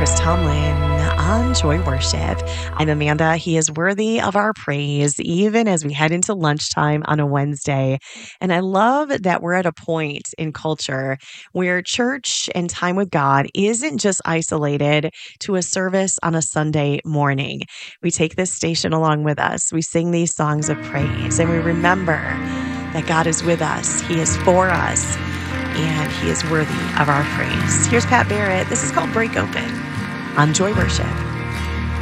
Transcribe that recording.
Chris Tomlin on Joy Worship. I'm Amanda. He is worthy of our praise, even as we head into lunchtime on a Wednesday. And I love that we're at a point in culture where church and time with God isn't just isolated to a service on a Sunday morning. We take this station along with us. We sing these songs of praise, and we remember that God is with us. He is for us, and He is worthy of our praise. Here's Pat Barrett. This is called Break Open on Joy Worship.